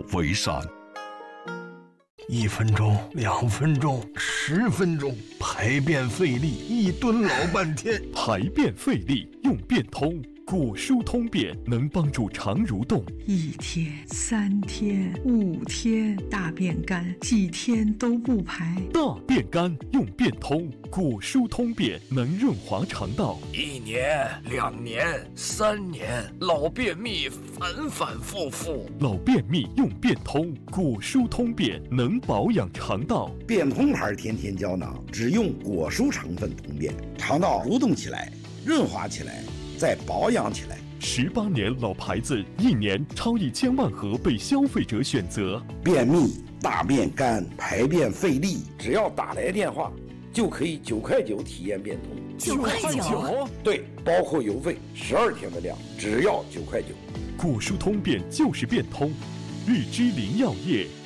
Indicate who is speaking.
Speaker 1: 为善。
Speaker 2: 1分钟、2分钟、10分钟，排便费力，一蹲老半天。
Speaker 3: 排便费力用便通，果蔬通便能帮助肠蠕动。
Speaker 4: 1天、3天、5天，大便干，几天都不排。
Speaker 3: 大便干用便通，果蔬通便能润滑肠道。
Speaker 5: 1年、2年、3年，老便秘反反复复。
Speaker 3: 老便秘用便通，果蔬通便能保养肠道。
Speaker 6: 便通牌天天胶囊只用果蔬成分通便，肠道蠕动起来，润滑起来，再保养起来。
Speaker 3: 18年老牌子，1年超1000万盒被消费者选择。
Speaker 6: 便秘、大便干、排便费力，只要打来电话，就可以9块9体验便通。
Speaker 7: 9块9？
Speaker 6: 对，包括邮费，12天的量，只要9块9。
Speaker 3: 果蔬通便就是便通，日之林药业。